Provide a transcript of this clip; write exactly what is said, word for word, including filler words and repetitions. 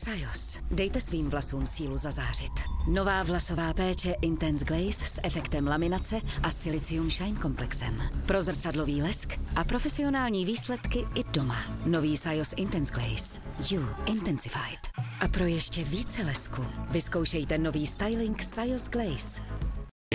Sajos. Dejte svým vlasům sílu zazářit. Nová vlasová péče Intense Glaze s efektem laminace a Silicium Shine komplexem. Pro zrcadlový lesk a profesionální výsledky i doma. Nový Sajos Intense Glaze. You Intensified. A pro ještě více lesku vyzkoušejte nový styling Sajos Glaze.